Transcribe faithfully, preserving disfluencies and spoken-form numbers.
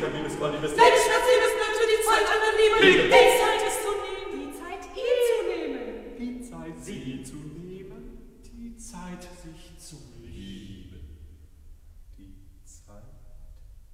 mein liebes, mein liebes. Leidenschaft, Liebesnöte, die Zeit einer Liebe. Liebe. Die Zeit ist zu nehmen, die Zeit ihn zu nehmen. Die Zeit, sie zu nehmen, die Zeit, sich zu lieben.